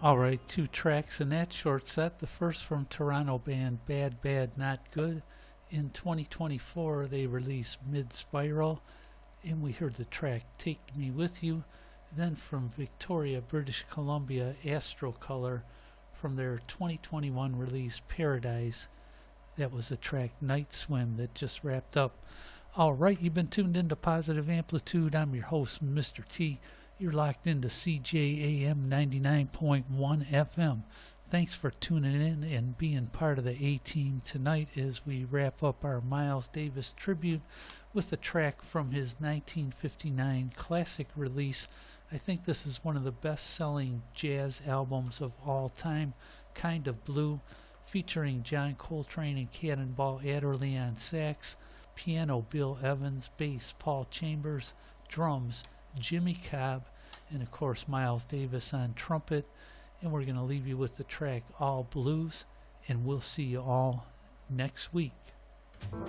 Alright, two tracks in that short set. The first from Toronto band Bad Bad Not Good. In 2024 they released Mid Spiral, and we heard the track Take Me With You. Then from Victoria, British Columbia, Astrocolor, from their 2021 release Paradise. That was the track Night Swim that just wrapped up. Alright, you've been tuned into Positive Amplitude. I'm your host, Mr. T. You're locked into CJAM 99.1 FM. Thanks for tuning in and being part of the A-Team tonight as we wrap up our Miles Davis tribute with a track from his 1959 classic release. I think this is one of the best-selling jazz albums of all time, Kind of Blue, featuring John Coltrane and Cannonball Adderley on sax, piano Bill Evans, bass Paul Chambers, drums Jimmy Cobb, and of course Miles Davis on trumpet. And we're going to leave you with the track All Blues, and we'll see you all next week.